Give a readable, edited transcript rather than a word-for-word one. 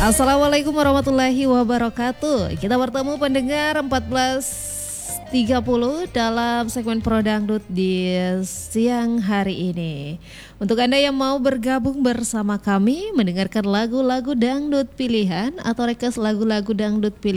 Assalamualaikum warahmatullahi wabarakatuh. Kita bertemu pendengar 14.30 dalam segmen Pro Dangdut di siang hari ini. Untuk Anda yang mau bergabung bersama kami mendengarkan lagu-lagu dangdut pilihan atau request lagu-lagu dangdut pilihan